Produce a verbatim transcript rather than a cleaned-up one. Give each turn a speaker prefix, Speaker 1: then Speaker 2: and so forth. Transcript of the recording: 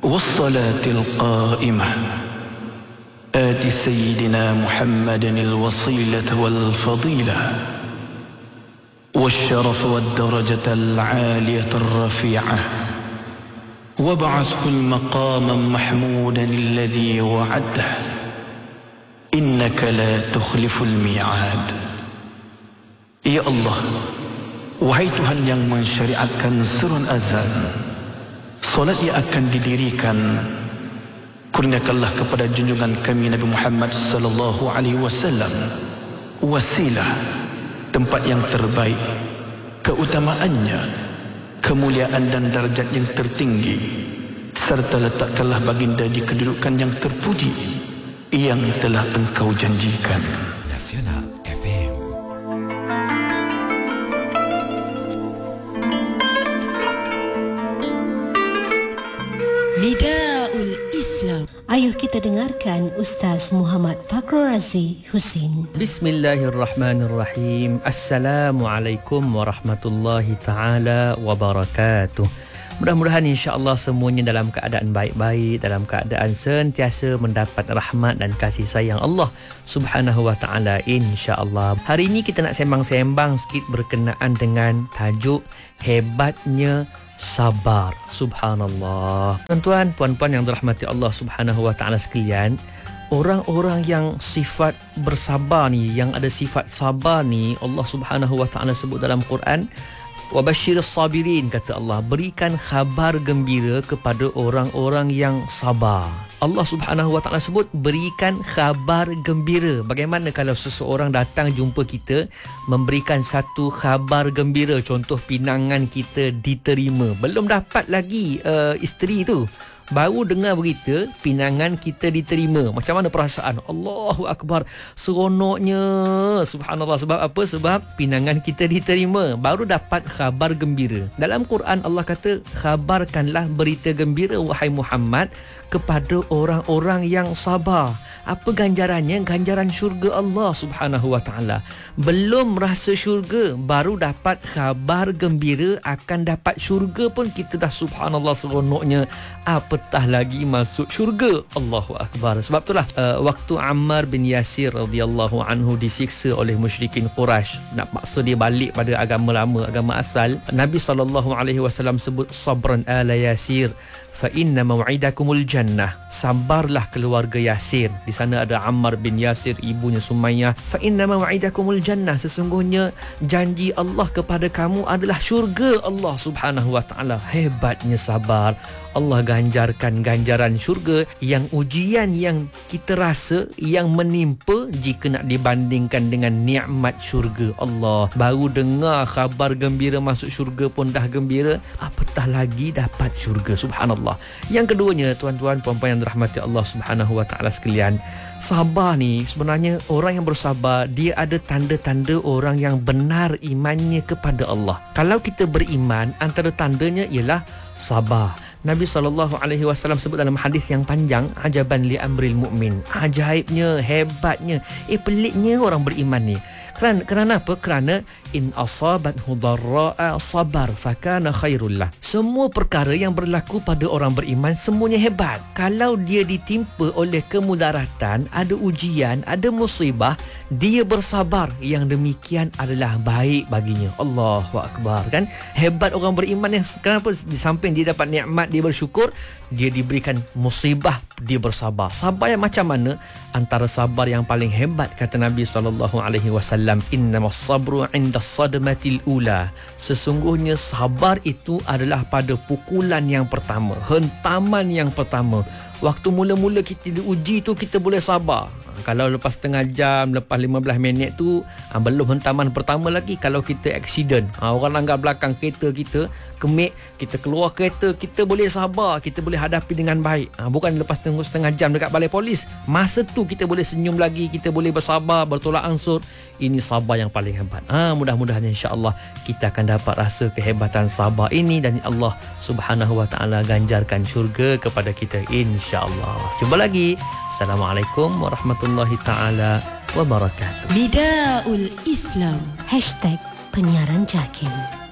Speaker 1: والصلاة القائمة آت سيدنا محمد الوصيلة والفضيلة والشرف والدرجة العالية الرفيعة وابعثه المقام محمودا الذي وعده إنك لا تخلف الميعاد. Ya Allah, wahai Tuhan yang mensyariatkan surun azan, solat yang akan didirikan, kurniakanlah kepada junjungan kami Nabi Muhammad sallallahu alaihi wasallam wasilah, tempat yang terbaik, keutamaannya, kemuliaan dan darjat yang tertinggi, serta letakkanlah baginda di kedudukan yang terpuji yang telah engkau janjikan.
Speaker 2: Nasional F M.
Speaker 3: Nidaul Islam.
Speaker 4: Ayuh kita dengarkan Ustaz Muhammad Fakhrul Razi Husin.
Speaker 5: Bismillahirrahmanirrahim. Assalamualaikum warahmatullahi taala wabarakatuh. Mudah-mudahan insya-Allah semuanya dalam keadaan baik-baik, dalam keadaan sentiasa mendapat rahmat dan kasih sayang Allah Subhanahu wa taala insya-Allah. Hari ini kita nak sembang-sembang sikit berkenaan dengan tajuk hebatnya sabar. Subhanallah. Tuan-tuan, puan-puan yang dirahmati Allah Subhanahu wa taala sekalian, orang-orang yang sifat bersabar ni, yang ada sifat sabar ni, Allah Subhanahu wa taala sebut dalam Quran, wa basyiris sabirin, kata Allah, berikan khabar gembira kepada orang-orang yang sabar. Allah Subhanahu wa taala sebut berikan khabar gembira. Bagaimana kalau seseorang datang jumpa kita memberikan satu khabar gembira, contoh pinangan kita diterima, belum dapat lagi uh, isteri tu, baru dengar berita pinangan kita diterima, macam mana perasaan? Allahu Akbar, seronoknya. Subhanallah. Sebab apa? Sebab pinangan kita diterima, baru dapat khabar gembira. Dalam Quran Allah kata, khabarkanlah berita gembira wahai Muhammad kepada orang-orang yang sabar. Apa ganjarannya? Ganjaran syurga Allah Subhanahu wa taala. Belum rasa syurga, baru dapat khabar gembira akan dapat syurga pun kita dah subhanallah seronoknya, apatah lagi masuk syurga. Allahu Akbar. Sebab itulah uh, waktu Ammar bin Yasir radhiyallahu anhu disiksa oleh musyrikin Quraisy, nak paksa dia balik pada agama lama, agama asal, Nabi sallallahu alaihi wasallam sebut sabran ala Yasir fa inna maw'idakumul jannah. Sabarlah keluarga Yasir. Di sana ada Ammar bin Yasir, ibunya Sumayyah. Fa inna maw'idakumul jannah, sesungguhnya janji Allah kepada kamu adalah syurga Allah Subhanahu wa taala. Hebatnya sabar. Allah ganjarkan ganjaran syurga yang ujian yang kita rasa yang menimpa jika nak dibandingkan dengan nikmat syurga. Allah baru dengar khabar gembira masuk syurga pun dah gembira, apatah lagi dapat syurga. Subhanallah. Yang keduanya, tuan-tuan puan-puan yang dirahmati Allah Subhanahu wa taala sekalian, sabar ni sebenarnya, orang yang bersabar dia ada tanda-tanda orang yang benar imannya kepada Allah. Kalau kita beriman, antara tandanya ialah sabar. Nabi sallallahu alaihi wasallam sebut dalam hadis yang panjang, ajaban li amril mukmin, ajaibnya, hebatnya, eh peliknya orang beriman ni. Kerana, kerana apa? Kerana in asabathu dharra'a sabar fakana khairul lah. Semua perkara yang berlaku pada orang beriman semuanya hebat. Kalau dia ditimpa oleh kemudaratan, ada ujian, ada musibah, dia bersabar, yang demikian adalah baik baginya. Allahu Akbar. Kan hebat orang beriman ni. Kenapa? Di samping dia dapat nikmat, dia bersyukur, dia diberikan musibah, dia bersabar. Sabar yang macam mana? Antara sabar yang paling hebat, kata Nabi sallallahu alaihi wasallam, innamas sabru 'inda sadmatil ula. Sesungguhnya sabar itu adalah pada pukulan yang pertama, hentaman yang pertama. Waktu mula-mula kita diuji tu, kita boleh sabar. Kalau lepas setengah jam, lepas lima belas minit tu, ha, belum hentaman pertama lagi. Kalau kita accident, ha, orang langgar belakang kereta kita, kemik, kita keluar kereta, kita boleh sabar, kita boleh hadapi dengan baik. Ha, bukan lepas tunggu setengah jam dekat balai polis, masa tu kita boleh senyum lagi, kita boleh bersabar, bertolak ansur. Ini sabar yang paling hebat. Ha, mudah-mudahan insya-Allah kita akan dapat rasa kehebatan sabar ini, dan Allah Subhanahu wa taala ganjarkan syurga kepada kita insya-Allah. Jumpa lagi. Assalamualaikum warahmatullahi taala wabarakatuh.
Speaker 3: Nidaul Islam.
Speaker 4: Hashtag penyiaran Jakim.